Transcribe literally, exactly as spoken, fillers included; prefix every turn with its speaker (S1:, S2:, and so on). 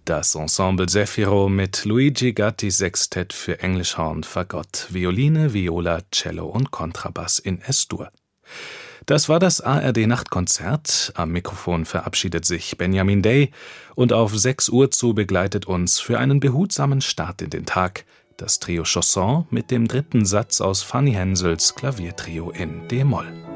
S1: Das Ensemble Zefiro mit Luigi Gattis Sextett für Englischhorn, Fagott, Violine, Viola, Cello und Kontrabass in Es-Dur. Das war das A R D-Nachtkonzert. Am Mikrofon verabschiedet sich Benjamin Day und auf sechs Uhr zu begleitet uns für einen behutsamen Start in den Tag das Trio Chausson mit dem dritten Satz aus Fanny Hensels Klaviertrio in d-Moll.